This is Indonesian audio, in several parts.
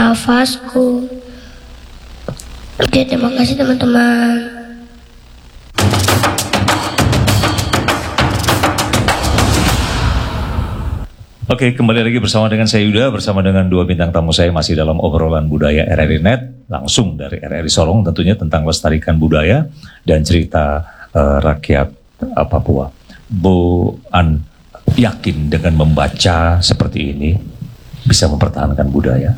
nafasku. Oke, terima kasih teman-teman. Oke, kembali lagi bersama dengan saya Yuda, bersama dengan dua bintang tamu saya masih dalam obrolan budaya RRI Net, langsung dari RRI Sorong tentunya tentang lestarikan budaya dan cerita rakyat Papua. Bu An yakin dengan membaca seperti ini bisa mempertahankan budaya?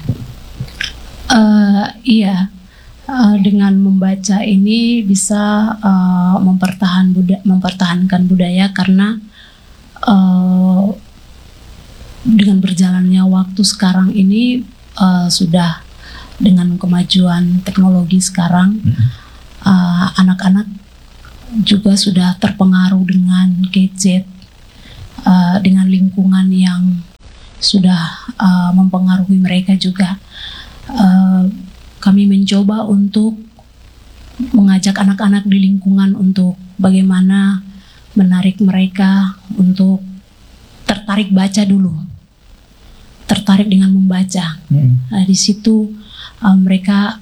Iya, dengan membaca ini bisa mempertahankan budaya karena dengan berjalannya waktu sekarang ini sudah dengan kemajuan teknologi sekarang, anak-anak juga sudah terpengaruh dengan gadget, dengan lingkungan yang sudah mempengaruhi mereka juga. Kami mencoba untuk mengajak anak-anak di lingkungan untuk bagaimana menarik mereka untuk tertarik baca dulu. Tertarik dengan membaca. Di situ mereka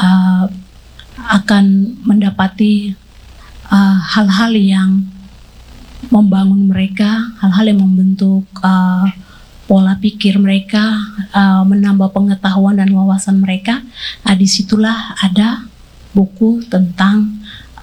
akan mendapati hal-hal yang membangun mereka, hal-hal yang membentuk pola pikir mereka, menambah pengetahuan dan wawasan mereka. Disitulah ada buku tentang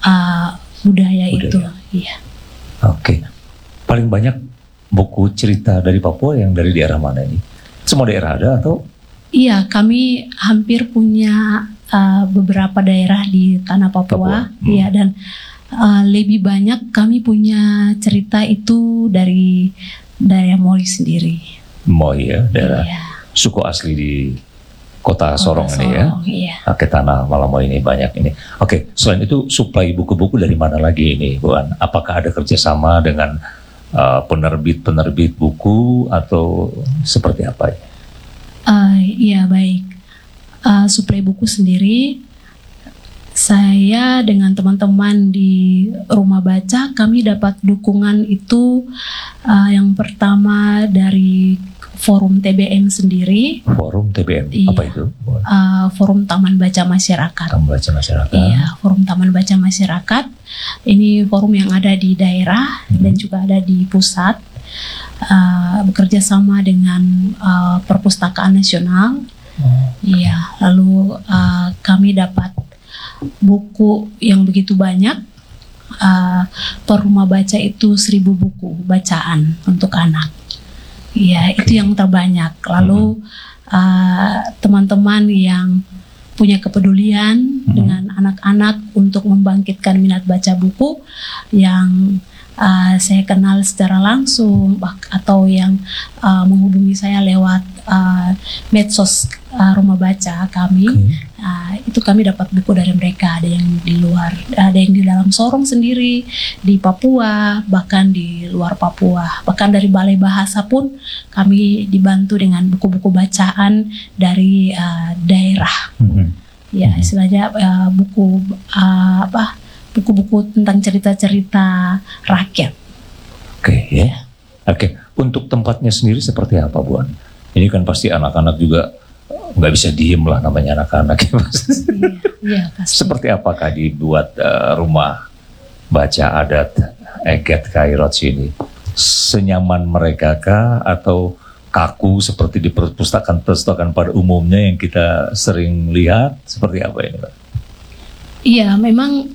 budaya itu. Iya. Oke. Paling banyak buku cerita dari Papua yang dari daerah mana ini? Semua daerah ada atau? Iya, kami hampir punya beberapa daerah di tanah Papua. Iya, dan lebih banyak kami punya cerita itu dari daerah Moi sendiri. Moi ya, daerah suku asli di kota Sorong ini ya. Iya. Oke, tanah Malamoi ini banyak ini. Oke, selain itu suplai buku-buku dari mana lagi ini, Bu An? Apakah ada kerjasama dengan penerbit buku atau seperti apa ya? Iya, baik. Suplai buku sendiri, saya dengan teman-teman di rumah baca kami dapat dukungan itu yang pertama dari Forum TBM sendiri. Forum TBM, iya. Apa itu? Forum Taman Baca Masyarakat. Taman Baca Masyarakat. Iya, Forum Taman Baca Masyarakat. Ini forum yang ada di daerah dan juga ada di pusat. Bekerja sama dengan Perpustakaan Nasional. Iya, lalu kami dapat buku yang begitu banyak. Per rumah baca itu 1.000 buku bacaan untuk anak. Iya, itu yang terbanyak. Lalu teman-teman yang punya kepedulian dengan anak-anak untuk membangkitkan minat baca buku yang saya kenal secara langsung atau yang menghubungi saya lewat medsos rumah baca kami. Itu kami dapat buku dari mereka, ada yang di luar, ada yang di dalam Sorong sendiri, di Papua, bahkan di luar Papua, bahkan dari Balai Bahasa pun kami dibantu dengan buku-buku bacaan dari daerah. Ya, istilahnya buku-buku tentang cerita-cerita rakyat. Oke, ya. Oke, untuk tempatnya sendiri seperti apa, Bu An? Ini kan pasti anak-anak juga nggak bisa diem lah, namanya anak-anak ya, Mas. Iya, pasti. Seperti apakah dibuat rumah baca adat Eget Kairot ini? Senyaman mereka kah atau kaku seperti di perpustakaan pada umumnya yang kita sering lihat? Seperti apa ini, Pak? Iya, memang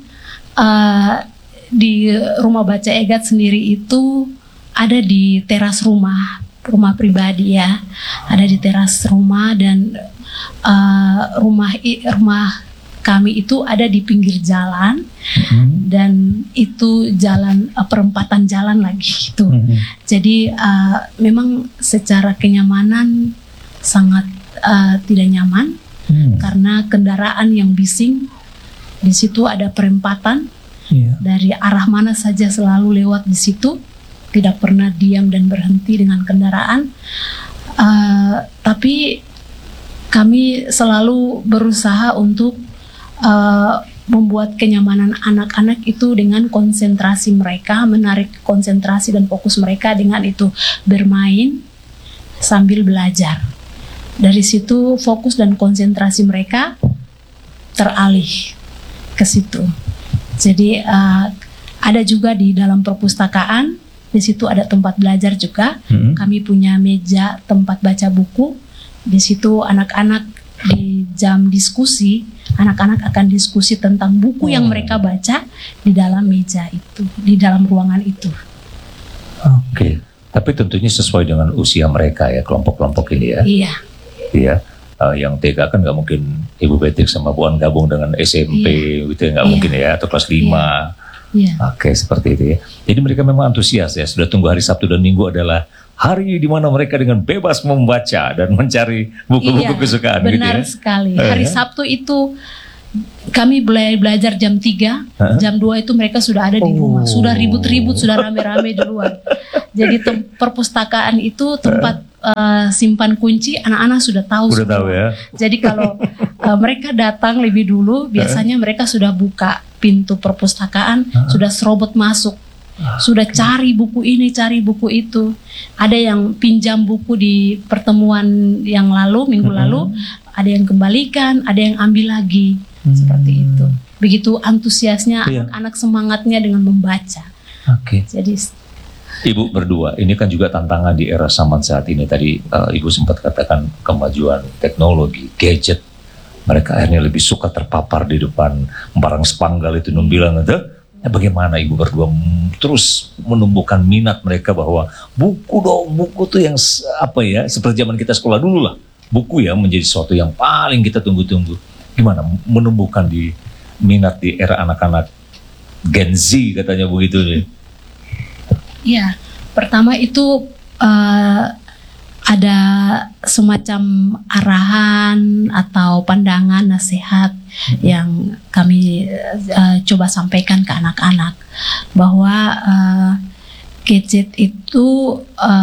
di rumah baca Egat sendiri itu ada di teras rumah pribadi ya, ada di teras rumah dan rumah kami itu ada di pinggir jalan dan itu jalan perempatan jalan lagi itu. Jadi memang secara kenyamanan sangat tidak nyaman karena kendaraan yang bising. Di situ ada perempatan, dari arah mana saja selalu lewat di situ, tidak pernah diam dan berhenti dengan kendaraan. Tapi kami selalu berusaha untuk membuat kenyamanan anak-anak itu dengan konsentrasi mereka, menarik konsentrasi dan fokus mereka dengan itu bermain sambil belajar. Dari situ fokus dan konsentrasi mereka teralih ke situ. Jadi ada juga di dalam perpustakaan, di situ ada tempat belajar juga. Kami punya meja tempat baca buku. Di situ anak-anak di jam diskusi, anak-anak akan diskusi tentang buku yang mereka baca di dalam meja itu, di dalam ruangan itu. Oke, tapi tentunya sesuai dengan usia mereka ya, kelompok-kelompok ini ya. Iya. Iya. Yang TK kan nggak mungkin Ibu Beatrix sama Bu An gabung dengan SMP gitu ya, nggak mungkin ya, atau kelas 5. Iya. Oke, seperti itu ya. Jadi mereka memang antusias ya, sudah tunggu hari Sabtu dan Minggu adalah hari di mana mereka dengan bebas membaca dan mencari buku-buku kesukaan gitu ya. Benar sekali. Hari Sabtu itu kami belajar jam 3, jam 2 itu mereka sudah ada di rumah, sudah ribut-ribut, sudah rame-rame di luar. Jadi perpustakaan itu tempat simpan kunci, anak-anak sudah tahu. Sudah tahu ya. Jadi kalau mereka datang lebih dulu, biasanya mereka sudah buka pintu perpustakaan, sudah serobot masuk. Sudah cari buku ini, cari buku itu. Ada yang pinjam buku di pertemuan yang lalu, minggu lalu, ada yang kembalikan, ada yang ambil lagi. Seperti itu. Begitu antusiasnya anak-anak, semangatnya dengan membaca. Oke. Jadi Ibu berdua, ini kan juga tantangan di era zaman saat ini. Tadi Ibu sempat katakan kemajuan teknologi, gadget. Mereka akhirnya lebih suka terpapar di depan barang sepanggal itu. Bilang itu, bagaimana Ibu berdua terus menumbuhkan minat mereka bahwa buku tuh yang apa ya, seperti zaman kita sekolah dulu lah. Buku ya menjadi sesuatu yang paling kita tunggu-tunggu. Gimana menumbuhkan di minat di era anak-anak Gen Z katanya begitu nih. ya, pertama itu ada semacam arahan atau pandangan nasihat yang kami coba sampaikan ke anak-anak bahwa gadget itu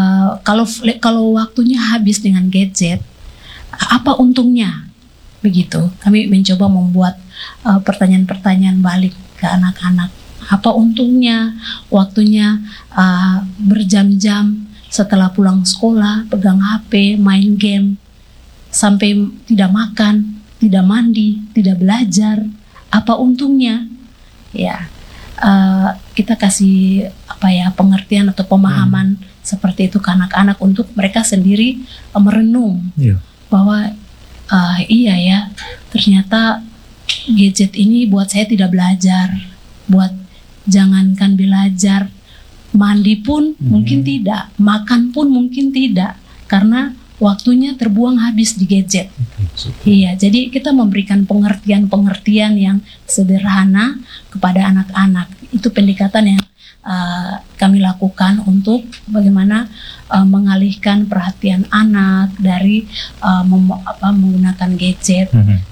kalau waktunya habis dengan gadget, apa untungnya? Begitu. Kami mencoba membuat pertanyaan-pertanyaan balik ke anak-anak. Apa untungnya waktunya berjam-jam setelah pulang sekolah pegang HP, main game sampai tidak makan, tidak mandi, tidak belajar? Apa untungnya? Ya, kita kasih pengertian atau pemahaman seperti itu ke anak-anak untuk mereka sendiri merenung bahwa iya ya, ternyata gadget ini buat saya tidak belajar, buat jangankan belajar, mandi pun mungkin tidak, makan pun mungkin tidak, karena waktunya terbuang habis di gadget. Iya, jadi kita memberikan pengertian-pengertian yang sederhana kepada anak-anak. Itu pendekatan yang kami lakukan untuk bagaimana mengalihkan perhatian anak dari menggunakan gadget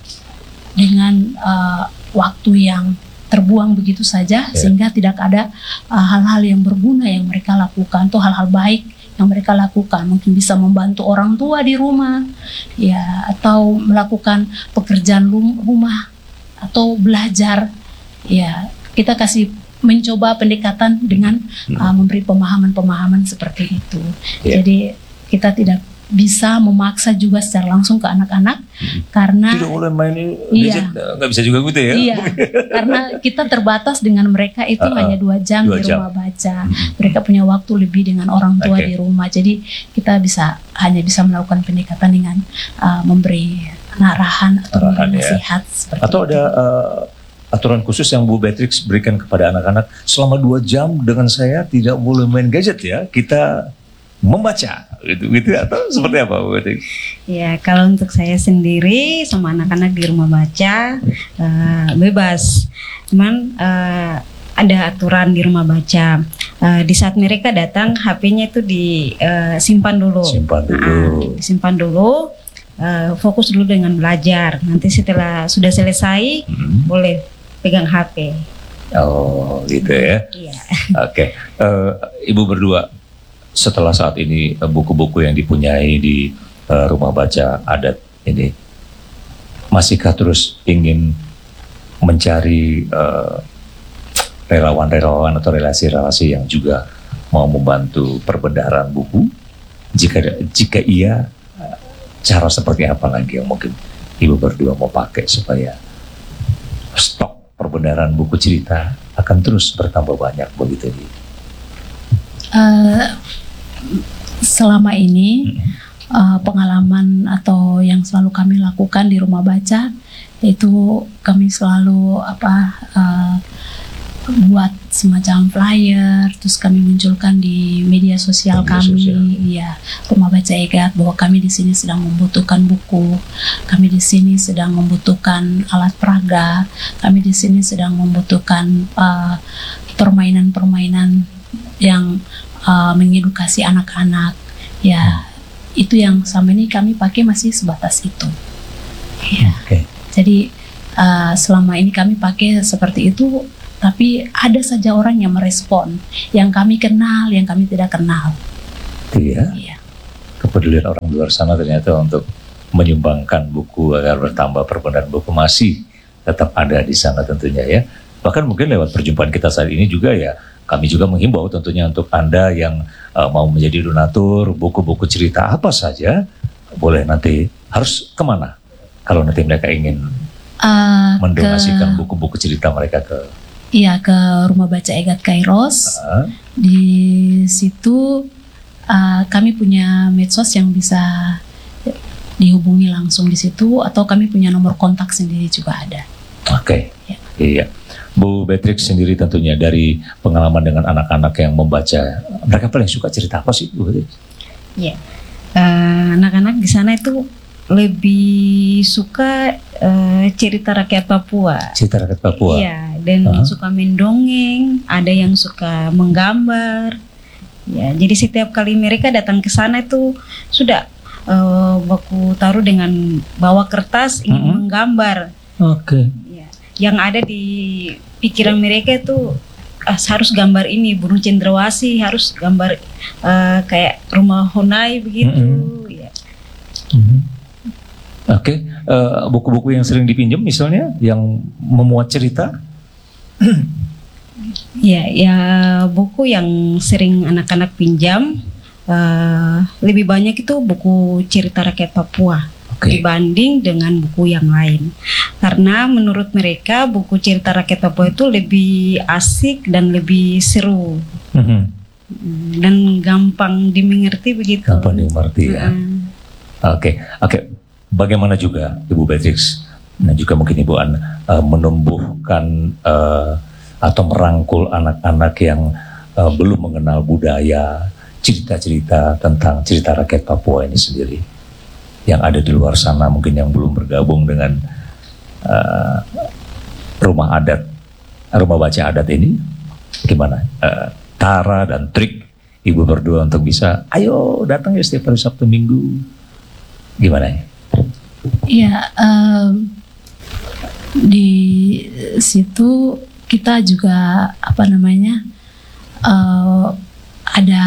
dengan waktu yang terbuang begitu saja, sehingga tidak ada hal-hal yang berguna yang mereka lakukan, atau hal-hal baik yang mereka lakukan. Mungkin bisa membantu orang tua di rumah, ya, atau melakukan pekerjaan rumah, atau belajar. Ya, kita kasih mencoba pendekatan dengan memberi pemahaman-pemahaman seperti itu. Jadi kita tidak bisa memaksa juga secara langsung ke anak-anak karena tidak boleh main gadget, nggak bisa juga gitu ya. Iya, karena kita terbatas dengan mereka itu hanya 2 jam di rumah baca. Mereka punya waktu lebih dengan orang tua di rumah. Jadi kita hanya bisa melakukan pendekatan dengan memberi arahan atau memberi nasihat seperti atau itu. Ada aturan khusus yang Bu Beatrix berikan kepada anak-anak selama 2 jam dengan saya tidak boleh main gadget ya, kita membaca gitu atau seperti apa Bu Beatrix? Ya, kalau untuk saya sendiri sama anak-anak di rumah baca bebas, cuman ada aturan di rumah baca. Di saat mereka datang, HP-nya itu disimpan dulu. Disimpan dulu, fokus dulu dengan belajar. Nanti setelah sudah selesai, boleh pegang HP. Oh, gitu ya. Iya. Oke. Ibu berdua, setelah saat ini buku-buku yang dipunyai di rumah baca adat ini, masihkah terus ingin mencari relawan-relawan atau relasi-relasi yang juga mau membantu perbendaharaan buku? Jika iya, cara seperti apa lagi yang mungkin Ibu berdua mau pakai supaya stok perbenaran buku cerita akan terus bertambah banyak begitu? Selama ini pengalaman atau yang selalu kami lakukan di rumah baca itu kami selalu buat semacam flyer, terus kami munculkan di media sosial kami, ya, Rumah Baca EGAT, bahwa kami di sini sedang membutuhkan buku, kami di sini sedang membutuhkan alat peraga, kami di sini sedang membutuhkan permainan-permainan yang mengedukasi anak-anak, ya, itu yang selama ini kami pakai masih sebatas itu. Ya. Jadi selama ini kami pakai seperti itu. Tapi ada saja orang yang merespon, yang kami kenal, yang kami tidak kenal. Iya. Kepedulian orang di luar sana ternyata untuk menyumbangkan buku agar bertambah perbenaran buku masih tetap ada di sana tentunya ya. Bahkan mungkin lewat perjumpaan kita saat ini juga ya, kami juga menghimbau tentunya untuk Anda yang mau menjadi donatur buku-buku cerita apa saja, boleh nanti harus kemana kalau nanti mereka ingin mendonasikan buku-buku cerita mereka ke... Iya, ke Rumah Baca EGAT Kairos. Di situ kami punya medsos yang bisa dihubungi langsung di situ, atau kami punya nomor kontak sendiri juga ada. Oke. Iya. Bu Beatrix sendiri tentunya dari pengalaman dengan anak-anak yang membaca, mereka paling suka cerita apa sih, Bu Beatrix? Iya. Anak-anak di sana itu lebih suka cerita rakyat Papua. Cerita rakyat Papua. Iya, dan suka mendongeng, ada yang suka menggambar. Ya, jadi setiap kali mereka datang ke sana itu sudah baku taruh dengan bawa kertas ingin menggambar. Oke. Ya, yang ada di pikiran mereka itu harus gambar ini, burung cendrawasih, harus gambar kayak rumah Honai begitu. Ya. Oke, buku-buku yang sering dipinjam misalnya yang memuat cerita? Ya, buku yang sering anak-anak pinjam lebih banyak itu buku cerita rakyat Papua dibanding dengan buku yang lain. Karena menurut mereka buku cerita rakyat Papua itu lebih asik dan lebih seru. Dan gampang dimengerti begitu. Gampang dimengerti ya. Oke. Bagaimana juga Ibu Beatrix dan juga mungkin Ibu An menumbuhkan atau merangkul anak-anak yang belum mengenal budaya, cerita-cerita tentang cerita rakyat Papua ini sendiri, yang ada di luar sana mungkin yang belum bergabung dengan rumah baca adat ini, gimana cara dan trik Ibu berdua untuk bisa, ayo datang ya setiap hari Sabtu Minggu, gimana ya? Ya, di situ kita juga ada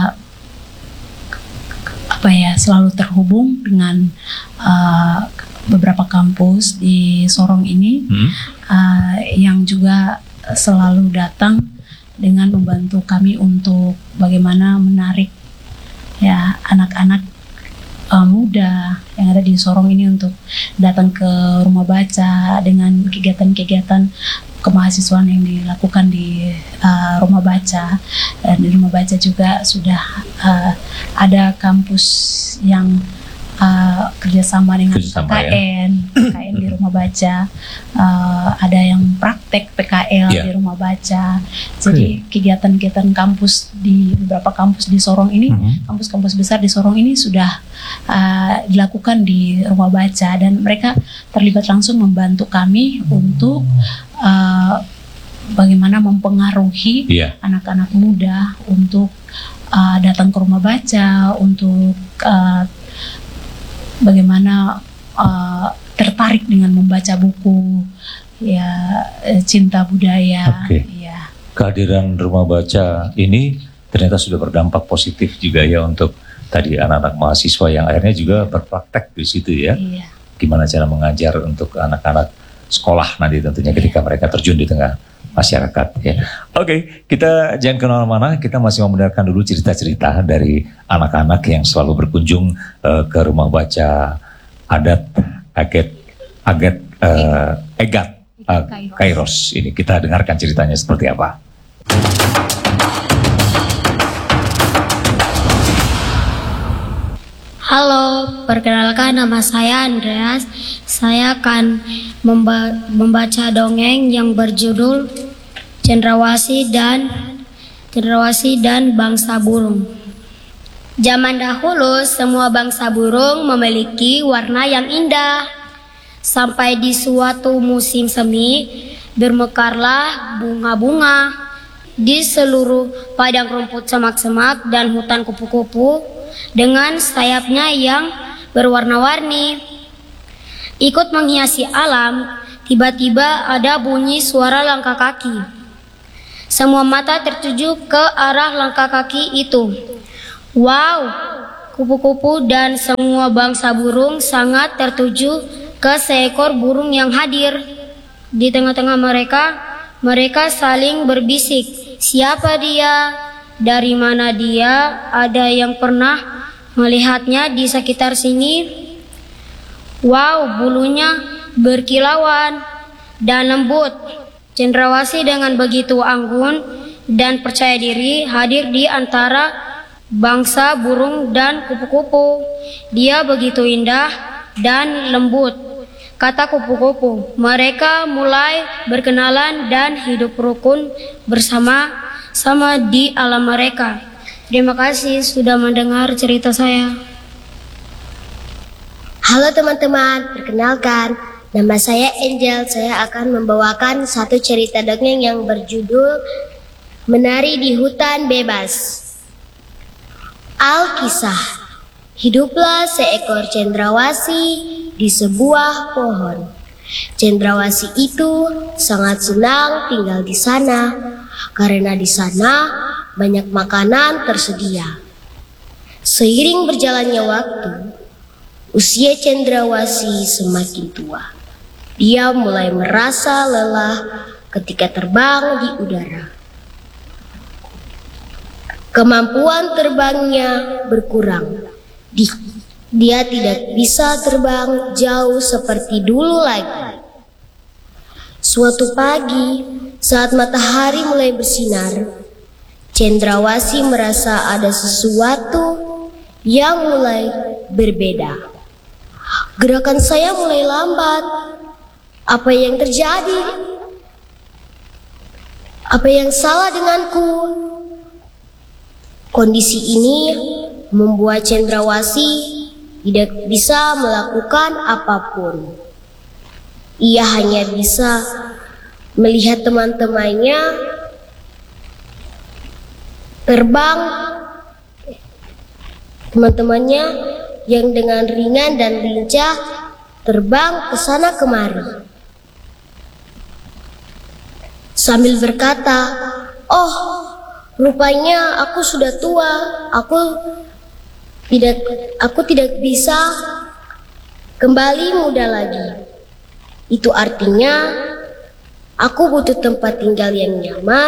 selalu terhubung dengan beberapa kampus di Sorong ini yang juga selalu datang dengan membantu kami untuk bagaimana menarik ya anak-anak muda yang ada di Sorong ini untuk datang ke rumah baca dengan kegiatan-kegiatan kemahasiswaan yang dilakukan di rumah baca. Dan di rumah baca juga sudah ada kampus yang kerjasama dengan KKN di rumah baca, ada yang praktek PKL di rumah baca. Jadi kegiatan-kegiatan kampus di beberapa kampus di Sorong ini, kampus-kampus besar di Sorong ini sudah dilakukan di rumah baca, dan mereka terlibat langsung membantu kami untuk bagaimana mempengaruhi anak-anak muda untuk datang ke rumah baca, untuk bagaimana tertarik dengan membaca buku, ya, cinta budaya. Ya. Kehadiran rumah baca ini ternyata sudah berdampak positif juga ya untuk tadi anak-anak mahasiswa yang akhirnya juga berpraktek di situ ya. Gimana cara mengajar untuk anak-anak sekolah nanti tentunya ketika mereka terjun di tengah masyarakat ya. Oke, kita jangan kemana-mana, kita masih mau mendengarkan dulu cerita-cerita dari anak-anak yang selalu berkunjung ke rumah baca adat Egat Kairos ini. Kita dengarkan ceritanya seperti apa. Halo, perkenalkan nama saya Andreas. Saya akan membaca dongeng yang berjudul Cendrawasih dan Bangsa Burung. Zaman dahulu semua bangsa burung memiliki warna yang indah. Sampai di suatu musim semi bermekarlah bunga-bunga di seluruh padang rumput semak-semak dan hutan kupu-kupu dengan sayapnya yang berwarna-warni. Ikut menghiasi alam, tiba-tiba ada bunyi suara langkah kaki. Semua mata tertuju ke arah langkah kaki itu. Wow, kupu-kupu dan semua bangsa burung sangat tertuju ke seekor burung yang hadir. Di tengah-tengah mereka saling berbisik. Siapa dia? Dari mana dia? Ada yang pernah melihatnya di sekitar sini? Wow, bulunya berkilauan dan lembut. Cendrawasih dengan begitu anggun dan percaya diri hadir di antara bangsa burung dan kupu-kupu. Dia begitu indah dan lembut, kata kupu-kupu. Mereka mulai berkenalan dan hidup rukun bersama di alam mereka. Terima kasih sudah mendengar cerita saya. Halo teman-teman, perkenalkan, nama saya Angel. Saya akan membawakan satu cerita dongeng yang berjudul Menari di Hutan Bebas. Alkisah, hiduplah seekor cendrawasih di sebuah pohon. Cendrawasih itu sangat senang tinggal di sana karena di sana banyak makanan tersedia. Seiring berjalannya waktu, usia cendrawasih semakin tua. Dia mulai merasa lelah ketika terbang di udara. Kemampuan terbangnya berkurang. Dia tidak bisa terbang jauh seperti dulu lagi. Suatu pagi, saat matahari mulai bersinar, cendrawasih merasa ada sesuatu yang mulai berbeda. Gerakan saya mulai lambat. Apa yang terjadi? Apa yang salah denganku? Kondisi ini membuat cendrawasih tidak bisa melakukan apapun. Ia hanya bisa melihat teman-temannya terbang, teman-temannya yang dengan ringan dan lincah terbang ke sana kemari. Sambil berkata, "Oh, rupanya aku sudah tua. Aku tidak bisa kembali muda lagi. Itu artinya aku butuh tempat tinggal yang nyaman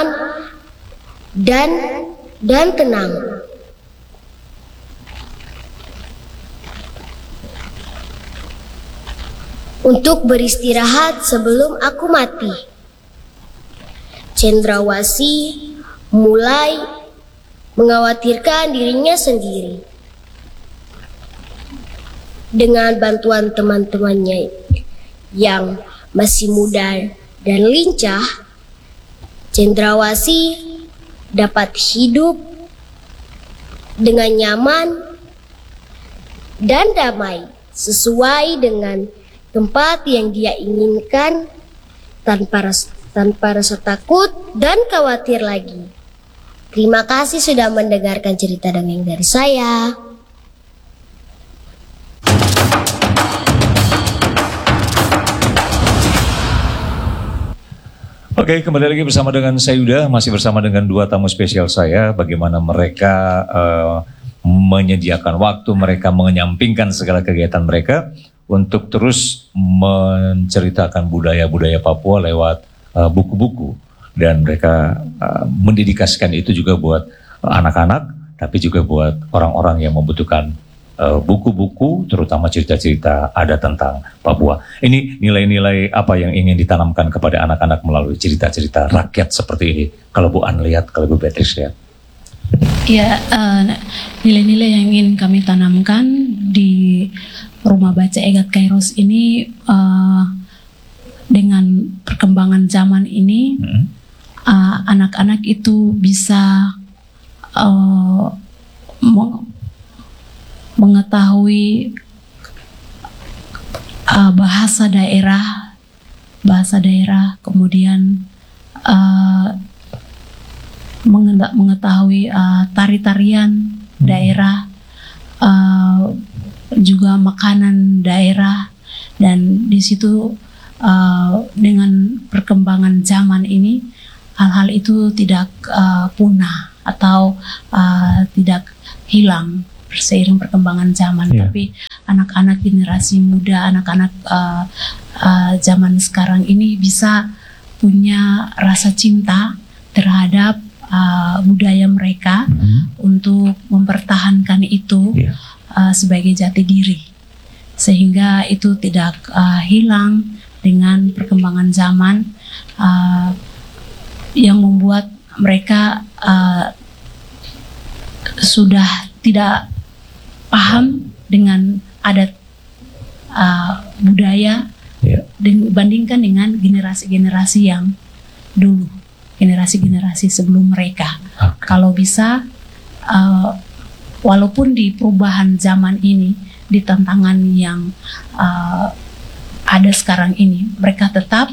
dan tenang." Untuk beristirahat sebelum aku mati. Cendrawasih mulai mengkhawatirkan dirinya sendiri. Dengan bantuan teman-temannya yang masih muda dan lincah, cendrawasih dapat hidup dengan nyaman dan damai sesuai dengan tempat yang dia inginkan tanpa rasa takut dan khawatir lagi. Terima kasih sudah mendengarkan cerita dongeng dari saya. Oke, kembali lagi bersama dengan saya Yuda, masih bersama dengan dua tamu spesial saya. Bagaimana mereka menyediakan waktu, mereka menyampingkan segala kegiatan mereka untuk terus menceritakan budaya-budaya Papua lewat buku-buku dan mereka mendedikasikan itu juga buat anak-anak, tapi juga buat orang-orang yang membutuhkan buku-buku, terutama cerita-cerita ada tentang Papua. Ini nilai-nilai apa yang ingin ditanamkan kepada anak-anak melalui cerita-cerita rakyat seperti ini? Kalau Bu An lihat, kalau Bu Beatrix lihat. Ya, nilai-nilai yang ingin kami tanamkan di Rumah Baca Egat Kairos ini, dengan perkembangan zaman ini, anak-anak itu bisa mengetahui bahasa daerah, kemudian mengetahui tari-tarian daerah, juga makanan daerah, dan di situ dengan perkembangan zaman ini hal-hal itu tidak punah atau tidak hilang seiring perkembangan zaman, tapi anak-anak generasi muda, anak-anak zaman sekarang ini bisa punya rasa cinta terhadap budaya mereka untuk mempertahankan itu sebagai jati diri, sehingga itu tidak hilang dengan perkembangan zaman yang membuat mereka sudah tidak paham dengan adat budaya dibandingkan dengan generasi-generasi yang dulu, generasi-generasi sebelum mereka. Kalau bisa, walaupun di perubahan zaman ini, di tantangan yang ada sekarang ini, mereka tetap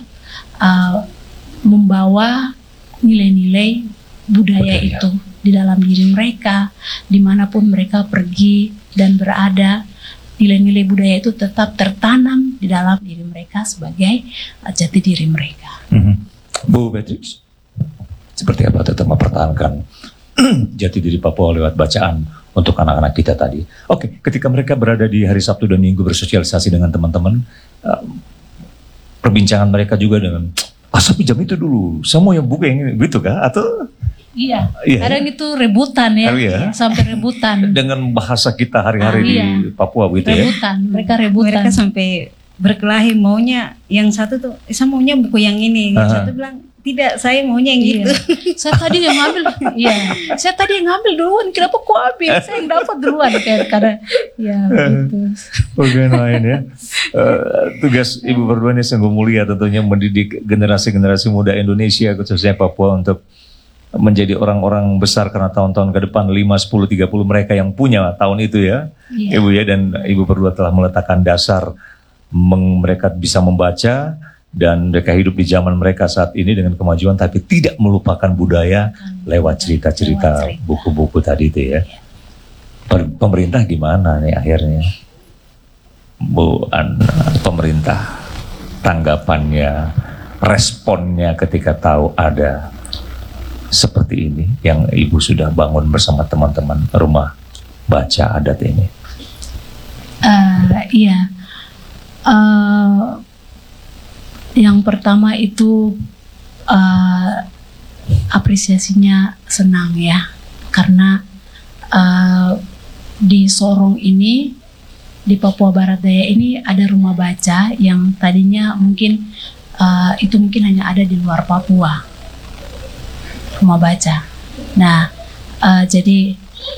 membawa nilai-nilai budaya itu di dalam diri mereka, dimanapun mereka pergi dan berada. Nilai-nilai budaya itu tetap tertanam di dalam diri mereka sebagai jati diri mereka. Bu Beatrix, seperti apa tetap mempertahankan jati diri Papua lewat bacaan untuk anak-anak kita tadi? Oke, ketika mereka berada di hari Sabtu dan Minggu bersosialisasi dengan teman-teman, perbincangan mereka juga dengan tapi jam itu dulu, semua yang buka yang ini, gitu kah? Atau Iya, kadang itu rebutan ya, sampai rebutan. Dengan bahasa kita hari-hari di Papua gitu rebutan, ya. Mereka rebutan. Mereka sampai berkelahi, maunya yang satu tuh, saya maunya buku yang ini, yang satu bilang tidak, saya maunya yang gitu. Saya tadi yang ngambil, saya tadi yang ngambil duluan, kenapa kok ambil? Saya yang dapat duluan, karena begitu. Oke, main ya. Tugas Ibu berdua ini sungguh mulia tentunya, mendidik generasi-generasi muda Indonesia, khususnya Papua, untuk menjadi orang-orang besar karena tahun-tahun ke depan 5, 10, 30 mereka yang punya tahun itu ya, Ibu ya, dan Ibu berdua telah meletakkan dasar mereka bisa membaca dan mereka hidup di zaman mereka saat ini dengan kemajuan, tapi tidak melupakan budaya lewat cerita-cerita buku-buku tadi itu ya. Pemerintah gimana nih akhirnya, Bu An, pemerintah tanggapannya, responnya ketika tahu ada seperti ini yang Ibu sudah bangun bersama teman-teman Rumah Baca Adat ini? Yang pertama itu apresiasinya senang ya, karena di Sorong ini, di Papua Barat Daya ini ada rumah baca yang tadinya mungkin itu mungkin hanya ada di luar Papua, rumah baca. Nah, jadi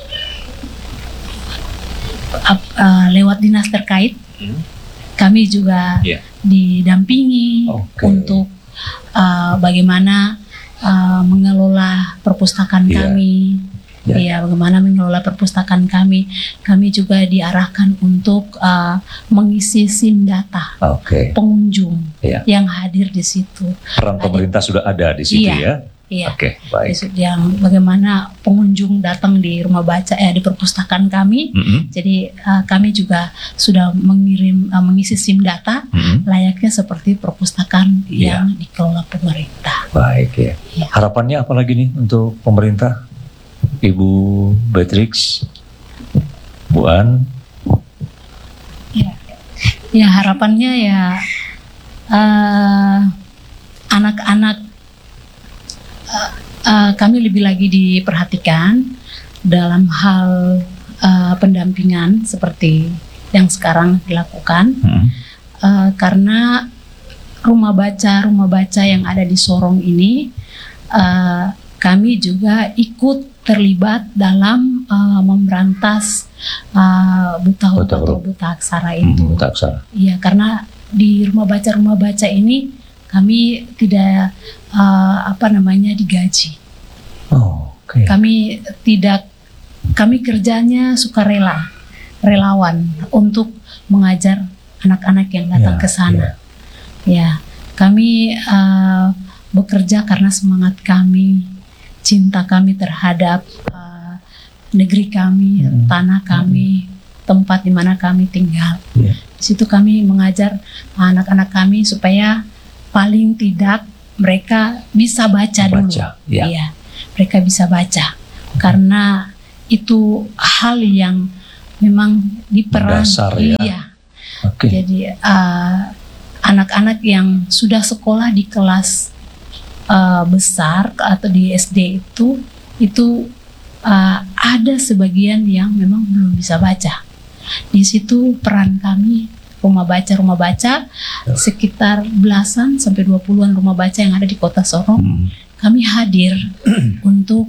lewat dinas terkait kami juga didampingi untuk bagaimana mengelola perpustakaan kami. Bagaimana mengelola perpustakaan kami. Kami juga diarahkan untuk mengisi SIM data pengunjung yang hadir di situ. Peran pemerintah sudah ada di situ ya. Iya. Baik. Yang bagaimana pengunjung datang di rumah baca di perpustakaan kami. Jadi kami juga sudah mengisi SIM data layaknya seperti perpustakaan yang dikelola pemerintah. Baik ya. Harapannya apa lagi nih untuk pemerintah, Ibu Beatrix, Bu An? Ya harapannya ya anak-anak kami lebih lagi diperhatikan dalam hal pendampingan seperti yang sekarang dilakukan. Karena rumah baca yang ada di Sorong ini, kami juga ikut terlibat dalam memberantas buta huruf atau buta aksara itu. Buta aksara. Iya, karena di rumah baca ini kami tidak digaji. Oh, oke. Kami kerjanya sukarela, relawan untuk mengajar anak-anak yang datang ke sana. Ya, kami bekerja karena semangat kami, cinta kami terhadap negeri kami, tanah kami, tempat di mana kami tinggal. Di situ kami mengajar anak-anak kami supaya paling tidak mereka bisa baca dulu. Iya, mereka bisa baca karena itu hal yang memang diperan. Dasar, ya. Iya. Jadi anak-anak yang sudah sekolah di kelas besar atau di SD itu ada sebagian yang memang belum bisa baca. Di situ peran kami rumah baca sekitar belasan sampai 20-an rumah baca yang ada di Kota Sorong. Kami hadir untuk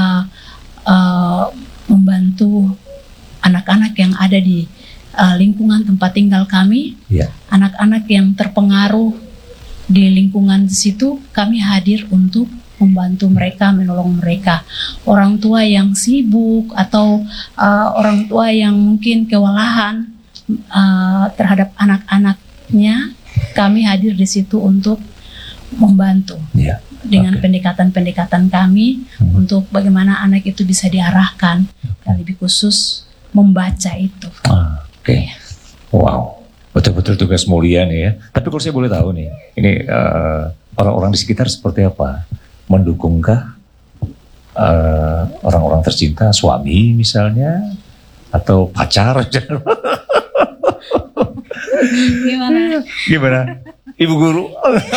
membantu anak-anak yang ada di lingkungan tempat tinggal kami, anak-anak yang terpengaruh di lingkungan di situ, kami hadir untuk membantu mereka, menolong mereka. Orang tua yang sibuk atau orang tua yang mungkin kewalahan terhadap anak-anaknya, kami hadir di situ untuk membantu dengan pendekatan-pendekatan kami untuk bagaimana anak itu bisa diarahkan, dan lebih khusus membaca itu. Wow, betul-betul tugas mulia nih ya. Tapi kalau saya boleh tahu nih, ini orang-orang di sekitar seperti apa? Mendukungkah orang-orang tercinta, suami misalnya, atau pacar? Gimana? Ibu guru?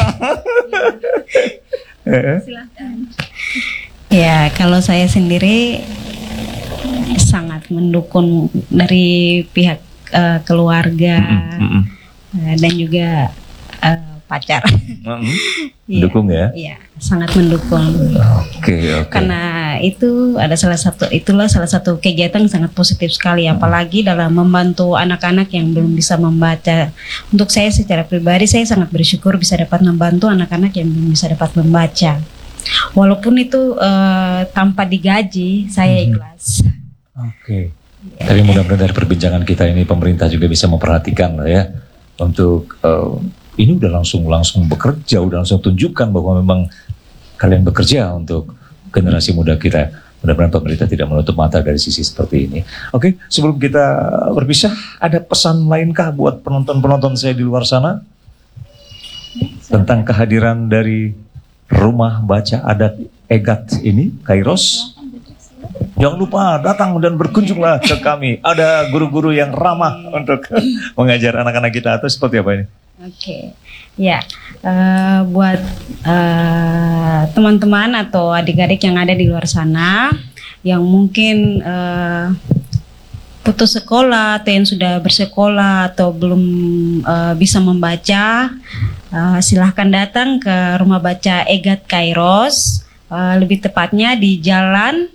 Silakan. Ya, kalau saya sendiri sangat mendukung dari pihak keluarga dan juga pacar. Mendukung ya? Iya, sangat mendukung. Oke. Karena itulah salah satu kegiatan yang sangat positif sekali, apalagi dalam membantu anak-anak yang belum bisa membaca. Untuk saya secara pribadi, saya sangat bersyukur bisa dapat membantu anak-anak yang belum bisa dapat membaca. Walaupun itu tanpa digaji, saya ikhlas. Tapi mudah-mudahan dari perbincangan kita ini pemerintah juga bisa memperhatikan lah ya, untuk ini udah langsung bekerja, udah langsung tunjukkan bahwa memang kalian bekerja untuk generasi muda kita. Mudah-mudahan pemerintah tidak menutup mata dari sisi seperti ini. Oke, sebelum kita berpisah, ada pesan lainkah buat penonton-penonton saya di luar sana tentang kehadiran dari Rumah Baca Adat EGAT ini, Kairos? Jangan lupa datang dan berkunjunglah ke kami. Ada guru-guru yang ramah untuk mengajar anak-anak kita, atau seperti apa ini? Ya, buat teman-teman atau adik-adik yang ada di luar sana yang mungkin putus sekolah atau yang sudah bersekolah atau belum bisa membaca, silahkan datang ke Rumah Baca EGAT Kairos, lebih tepatnya di Jalan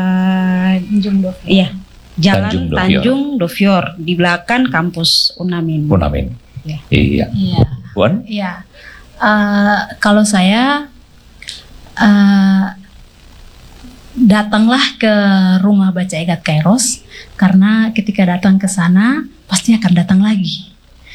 Tanjung Dofior di belakang kampus Unamin. Iya. Puan? Iya. Kalau saya datanglah ke Rumah Baca EGAT Kairos, karena ketika datang ke sana pasti akan datang lagi.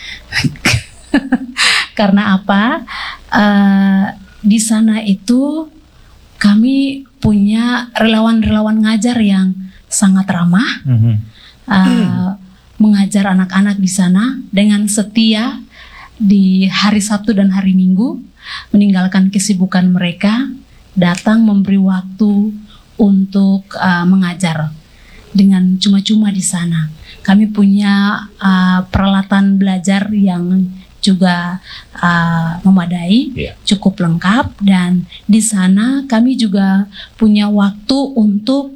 Karena apa? Di sana itu kami punya relawan-relawan ngajar yang sangat ramah, mengajar anak-anak di sana dengan setia di hari Sabtu dan hari Minggu, meninggalkan kesibukan mereka, datang memberi waktu untuk mengajar. dengan cuma-cuma di sana. Kami punya peralatan belajar yang juga memadai, cukup lengkap, dan di sana kami juga punya waktu untuk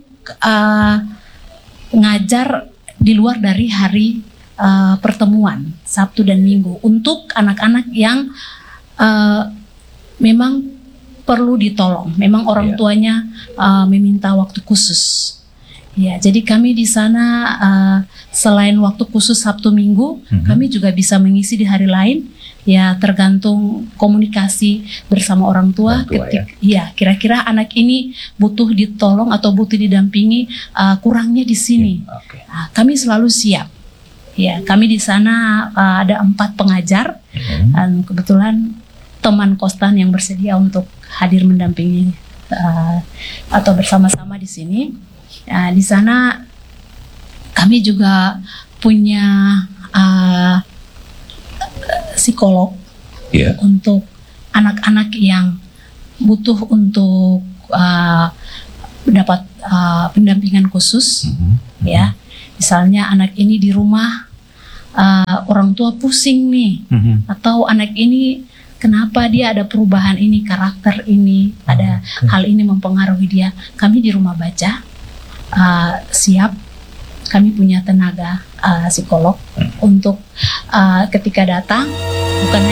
ngajar di luar dari hari pertemuan Sabtu dan Minggu untuk anak-anak yang memang perlu ditolong, memang orang tuanya meminta waktu khusus. Ya, jadi kami di sana selain waktu khusus Sabtu Minggu, kami juga bisa mengisi di hari lain. Ya, tergantung komunikasi bersama orang tua. Kira-kira anak ini butuh ditolong atau butuh didampingi, kurangnya di sini. Kami selalu siap. Ya, kami di sana ada 4 pengajar, dan kebetulan teman Kostan yang bersedia untuk hadir mendampingi atau bersama-sama di sini. Di sana kami juga punya psikolog untuk anak-anak yang butuh untuk mendapat pendampingan khusus. Ya, misalnya anak ini di rumah orang tua pusing nih, atau anak ini kenapa dia ada perubahan ini, karakter ini, ada hal ini mempengaruhi dia. Kami di Rumah Baca siap. Kami punya tenaga psikolog untuk ketika datang bukan